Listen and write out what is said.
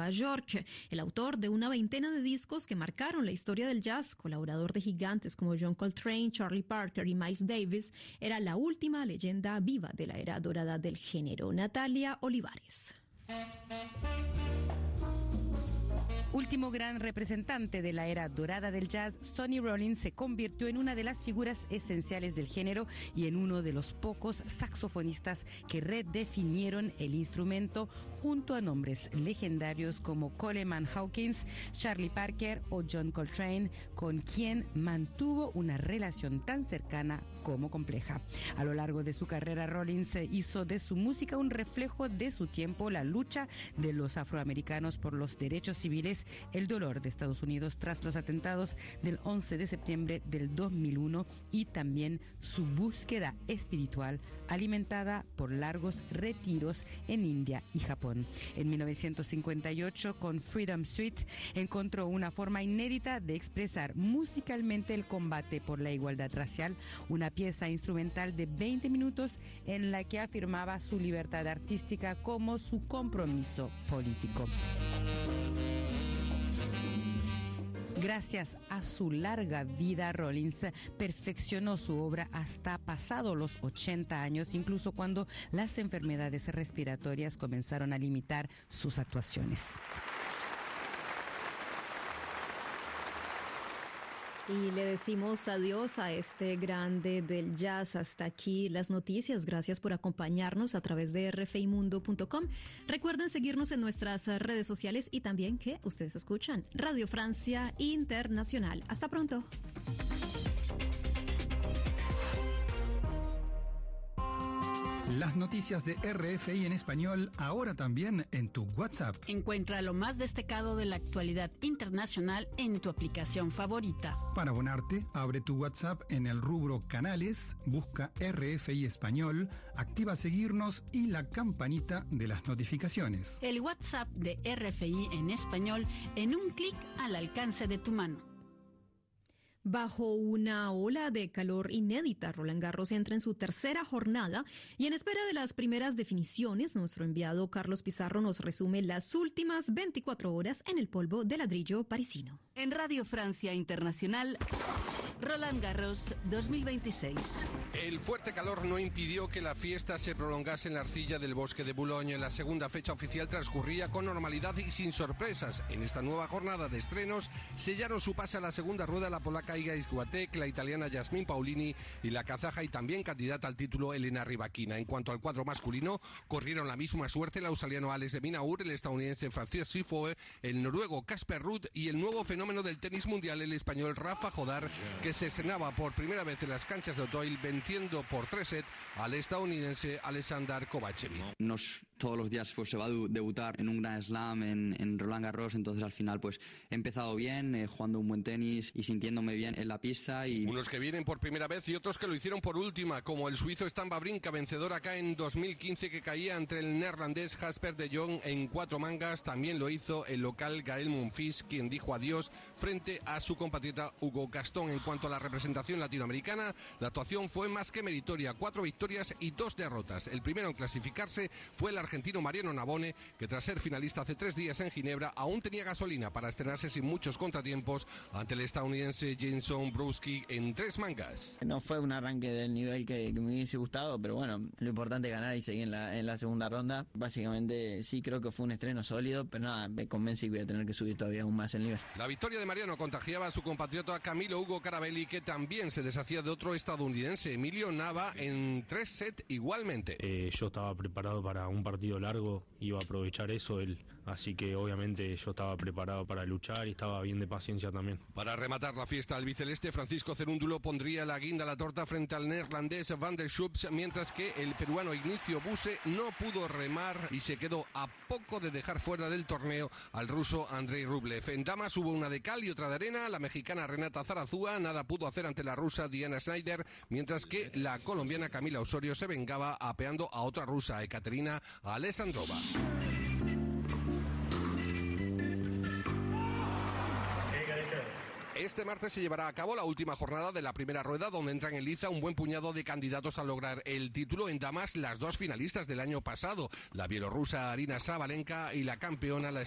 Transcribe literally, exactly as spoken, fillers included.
Nueva York. El autor de una veintena de discos que marcaron la historia del jazz, colaborador de gigantes como John Coltrane, Charlie Parker y Miles Davis, era la última leyenda viva de la era dorada del género. Natalia Olivares. Último gran representante de la era dorada del jazz, Sonny Rollins se convirtió en una de las figuras esenciales del género y en uno de los pocos saxofonistas que redefinieron el instrumento junto a nombres legendarios como Coleman Hawkins, Charlie Parker o John Coltrane, con quien mantuvo una relación tan cercana como compleja. A lo largo de su carrera, Rollins hizo de su música un reflejo de su tiempo, la lucha de los afroamericanos por los derechos civiles, el dolor de Estados Unidos tras los atentados del once de septiembre del dos mil uno y también su búsqueda espiritual alimentada por largos retiros en India y Japón. En mil novecientos cincuenta y ocho, con Freedom Suite, encontró una forma inédita de expresar musicalmente el combate por la igualdad racial, una pieza instrumental de veinte minutos en la que afirmaba su libertad artística como su compromiso político. Gracias a su larga vida, Rollins perfeccionó su obra hasta pasado los ochenta años, incluso cuando las enfermedades respiratorias comenzaron a limitar sus actuaciones. Y le decimos adiós a este grande del jazz. Hasta aquí las noticias. Gracias por acompañarnos a través de r f i mundo punto com. Recuerden seguirnos en nuestras redes sociales y también que ustedes escuchan Radio Francia Internacional. Hasta pronto. Las noticias de R F I en español, ahora también en tu WhatsApp. Encuentra lo más destacado de la actualidad internacional en tu aplicación favorita. Para abonarte, abre tu WhatsApp en el rubro Canales, busca R F I Español, activa seguirnos y la campanita de las notificaciones. El WhatsApp de R F I en español en un clic al alcance de tu mano. Bajo una ola de calor inédita, Roland Garros entra en su tercera jornada y en espera de las primeras definiciones, nuestro enviado Carlos Pizarro nos resume las últimas veinticuatro horas en el polvo de ladrillo parisino. En Radio Francia Internacional, Roland Garros dos mil veintiséis. El fuerte calor no impidió que la fiesta se prolongase en la arcilla del Bosque de Boulogne. La segunda fecha oficial transcurría con normalidad y sin sorpresas. En esta nueva jornada de estrenos sellaron su pase a la segunda rueda la polaca Iga Świątek, la italiana Jasmine Paolini y la kazaja y también candidata al título Elena Rybakina. En cuanto al cuadro masculino, corrieron la misma suerte el australiano Alex de Minaur, el estadounidense Francis Tiafoe, el noruego Casper Ruud y el nuevo fenómeno del tenis mundial, el español Rafa Jodar, que se estrenaba por primera vez en las canchas de Auteuil, venciendo por tres sets al estadounidense Alexander Kovacevic. No todos los días pues se va a debutar en un Grand Slam, en, en Roland Garros, entonces al final pues he empezado bien, eh, jugando un buen tenis y sintiéndome bien en la pista. Y unos que vienen por primera vez y otros que lo hicieron por última, como el suizo Stan Wawrinka, vencedor acá en dos mil quince, que caía entre el neerlandés Jasper de Jong en cuatro mangas. También lo hizo el local Gael Monfils, quien dijo adiós frente a su compatriota Hugo Gaston. En cuanto a la representación latinoamericana, la actuación fue más que meritoria, cuatro victorias y dos derrotas. El primero en clasificarse fue el argentino Mariano Navone, que tras ser finalista hace tres días en Ginebra, aún tenía gasolina para estrenarse sin muchos contratiempos ante el estadounidense Jason Bruschi en tres mangas. No fue un arranque del nivel que, que me hubiese gustado, pero bueno, lo importante es ganar y seguir en la, en la segunda ronda. Básicamente sí creo que fue un estreno sólido, pero nada, me convence que voy a tener que subir todavía aún más el nivel. La victoria de Mariano contagiaba a su compatriota Camilo Hugo Carabelli, que también se deshacía de otro estadounidense, Emilio Nava, en tres sets igualmente. Eh, yo estaba preparado para un partido largo, iba a aprovechar eso, él, así que obviamente yo estaba preparado para luchar y estaba bien de paciencia también. Para rematar la fiesta albiceleste, Francisco Cerúndulo pondría la guinda a la torta frente al neerlandés Van der Schups, mientras que el peruano Ignacio Buse no pudo remar y se quedó a poco de dejar fuera del torneo al ruso Andrei Rublev. En damas hubo una de cal y otra de arena. La mexicana Renata Zarazúa nada pudo hacer ante la rusa Diana Schneider, mientras que la colombiana Camila Osorio se vengaba apeando a otra rusa, Ekaterina Alexandrova. Este martes se llevará a cabo la última jornada de la primera rueda, donde entran en liza un buen puñado de candidatos a lograr el título. En damas, las dos finalistas del año pasado, la bielorrusa Arina Sabalenka y la campeona, la